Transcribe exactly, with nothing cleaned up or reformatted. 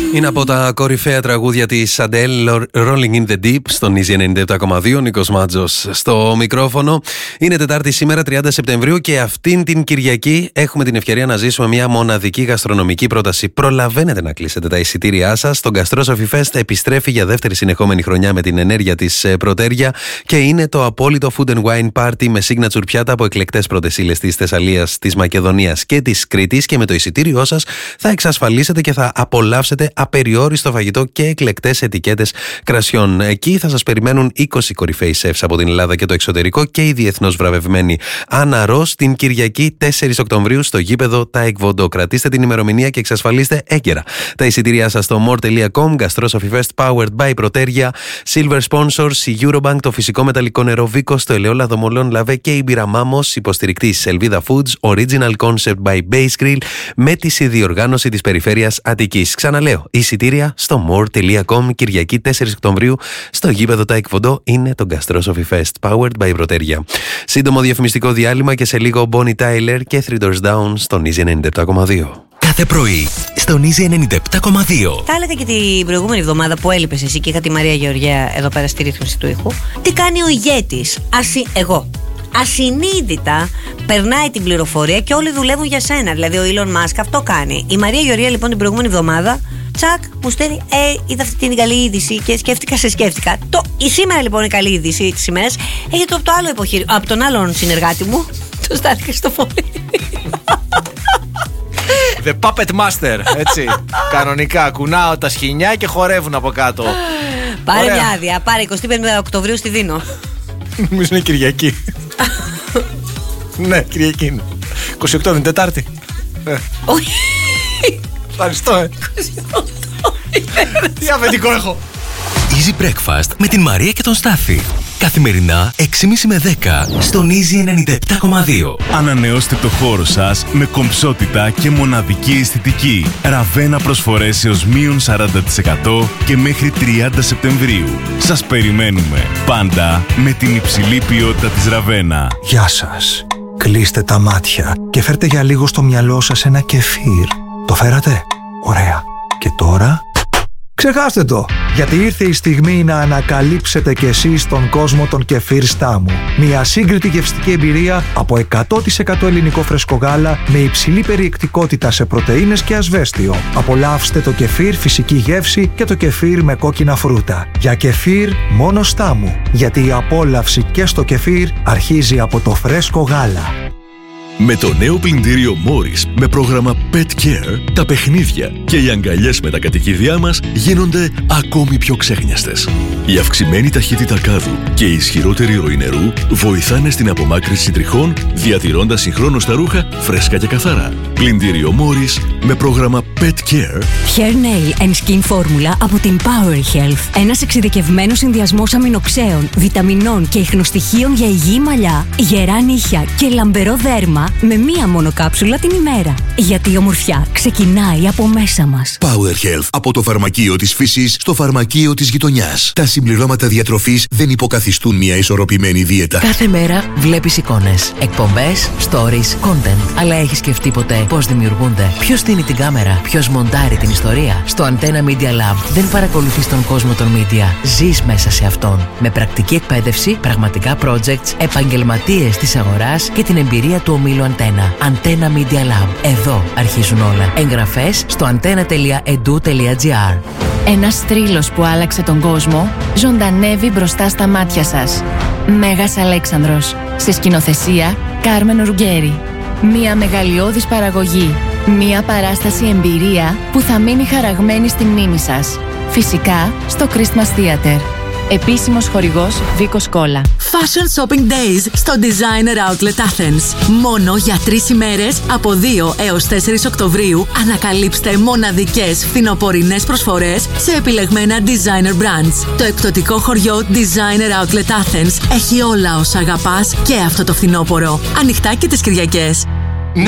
Είναι από τα κορυφαία τραγούδια της Adele, Rolling in the Deep, στον Easy ενενήντα επτά κόμμα δύο. Νίκος Μάτζος στο μικρόφωνο. Είναι Τετάρτη σήμερα, τριάντα Σεπτεμβρίου, και αυτήν την Κυριακή έχουμε την ευκαιρία να ζήσουμε μια μοναδική γαστρονομική πρόταση. Προλαβαίνετε να κλείσετε τα εισιτήριά σας. Το Gastro Sofi Fest επιστρέφει για δεύτερη συνεχόμενη χρονιά με την ενέργεια της πρωτέρια και είναι το απόλυτο food and wine party με signature πιάτα από εκλεκτές πρώτες ύλες της Θεσσαλίας, της Μακεδονίας και της Κρήτης, και με το εισιτήριό σας θα εξασφαλίσετε και θα απολαύσετε απεριόριστο φαγητό και εκλεκτές ετικέτες κρασιών. Εκεί θα σας περιμένουν είκοσι κορυφαίοι σεφς από την Ελλάδα και το εξωτερικό και η διεθνώς βραβευμένη Άννα Ρος την Κυριακή τέσσερις Οκτωβρίου στο γήπεδο Τάικ Βοντό. Κρατήστε την ημερομηνία και εξασφαλίστε έγκαιρα τα εισιτήριά σας στο more τελεία com. Gastro Sofi Fest powered by Proteria. Silver sponsors η Eurobank, το φυσικό μεταλλικό νερό Vicos, το ελαιόλαδο Μολόν Λαβέ και η μπύρα Mamos, υποστηρικτής Ελβίδα Foods, Original Concept by Base Grill, με τη συνδιοργάνωση της περιφέρειας Αττικής. Ξαναλέω, εισιτήρια στο more τελεία com. Κυριακή τέσσερις Οκτωβρίου στο γήπεδο Τάικ Βοντό. Είναι το Gastro Sofi Fest powered by Proteria. Σύντομο διαφημιστικό διάλειμμα και σε λίγο Bonnie Tyler και Three Doors Down στον Easy ενενήντα επτά κόμμα δύο. Κάθε πρωί στον Easy ενενήντα επτά κόμμα δύο. Τα έλεγα και την προηγούμενη εβδομάδα που έλειπες εσύ και είχα τη Μαρία Γεωργία εδώ πέρα στη ρύθμιση του ήχου. Τι κάνει ο ηγέτης, ασυ... εγώ. Ασυνείδητα περνάει την πληροφορία και όλοι δουλεύουν για σένα. Δηλαδή ο Elon Musk αυτό κάνει. Η Μαρία Γεωργία λοιπόν την προηγούμενη εβδομάδα, τσακ, μου στέλνει, Ε, είδα αυτή την καλή είδηση και σκέφτηκα, σε σκέφτηκα. Το, η σήμερα λοιπόν η καλή είδηση της ημέρας έχετε από το άλλο υποχείριο, από τον άλλον συνεργάτη μου, τον Στάθη Χριστοφορίδη. The Puppet Master, έτσι. Κανονικά, κουνάω τα σχοινιά και χορεύουν από κάτω. Πάρε Ωραία. Μια άδεια, πάρε εικοστή πέμπτη Οκτωβρίου στη Δίνο. Νομίζω είναι Κυριακή. Ναι, Κυριακή είναι. είκοσι οκτώ είναι Τετάρτη. Όχι. Ευχαριστώ, ε. Τι αφεντικό έχω. Easy Breakfast με την Μαρία και τον Στάθη. Καθημερινά έξι και μισή με δέκα στον Easy ενενήντα επτά κόμμα δύο. Ανανεώστε το χώρο σας με κομψότητα και μοναδική αισθητική. Ραβένα προσφορές έως μείον σαράντα τοις εκατό και μέχρι τριάντα Σεπτεμβρίου. Σας περιμένουμε πάντα με την υψηλή ποιότητα της Ραβένα. Γεια σας. Κλείστε τα μάτια και φέρτε για λίγο στο μυαλό σας ένα κεφίρ. Το φέρατε? Ωραία. Και τώρα... ξεχάστε το, γιατί ήρθε η στιγμή να ανακαλύψετε κι εσείς τον κόσμο των κεφίρ Στάμου. Μια σύγκριτη γευστική εμπειρία από εκατό τοις εκατό ελληνικό φρέσκο γάλα με υψηλή περιεκτικότητα σε πρωτεΐνες και ασβέστιο. Απολαύστε το κεφίρ φυσική γεύση και το κεφίρ με κόκκινα φρούτα. Για κεφίρ μόνο Στάμου, γιατί η απόλαυση και στο κεφίρ αρχίζει από το φρέσκο γάλα. Με το νέο πλυντήριο Morris με πρόγραμμα Pet Care, τα παιχνίδια και οι αγκαλιές με τα κατοικίδια μας γίνονται ακόμη πιο ξέχνιαστες. Η αυξημένη ταχύτητα κάδου και η ισχυρότερη ροή νερού βοηθάνε στην απομάκρυνση τριχών, διατηρώντας συγχρόνως τα ρούχα φρέσκα και καθαρά. Πλυντήριο Morris με πρόγραμμα Pet Care. Hair, Nail and Skin Formula από την Power Health. Ένας εξειδικευμένος συνδυασμός αμινοξέων, βιταμινών και ιχνοστοιχείων για υγιή μαλλιά, γερά νύχια και λαμπερό δέρμα με μία μόνο κάψουλα την ημέρα. Γιατί η ομορφιά ξεκινάει από μέσα μας. Power Health, από το φαρμακείο της φύσης στο φαρμακείο της γειτονιάς. Τα συμπληρώματα διατροφής δεν υποκαθιστούν μια ισορροπημένη δίαιτα. Κάθε μέρα βλέπεις εικόνες, εκπομπές, stories, content. Αλλά έχεις σκεφτεί ποτέ πώς δημιουργούνται? Ποιος στείνει την κάμερα? Ποιος μοντάρει την ιστορία? Στο Antenna Media Lab δεν παρακολουθείς τον κόσμο των media. Ζεις μέσα σε αυτόν. Με πρακτική εκπαίδευση, πραγματικά projects, επαγγελματίες της αγοράς και την εμπειρία του ομίλου Antenna. Antenna Media Lab. Εδώ αρχίζουν όλα. Εγγραφές στο antenna τελεία edu τελεία gr. Ένας θρύλος που άλλαξε τον κόσμο ζωντανεύει μπροστά στα μάτια σας. Μέγας Αλέξανδρος. Σε σκηνοθεσία Κάρμεν Ρουγκέρι. Μια μεγαλειώδης παραγωγή. Μια παράσταση εμπειρία που θα μείνει χαραγμένη στη μνήμη σας. Φυσικά στο Christmas Theater. Επίσημος χορηγός Βίκος Κόλλα. Fashion Shopping Days στο Designer Outlet Athens. Μόνο για τρεις ημέρες από δύο έως τέσσερις Οκτωβρίου ανακαλύψτε μοναδικές φθινοπορεινές προσφορές σε επιλεγμένα designer brands. Το εκπτωτικό χωριό Designer Outlet Athens έχει όλα όσα αγαπάς και αυτό το φθινόπωρο. Ανοιχτά και τις Κυριακές.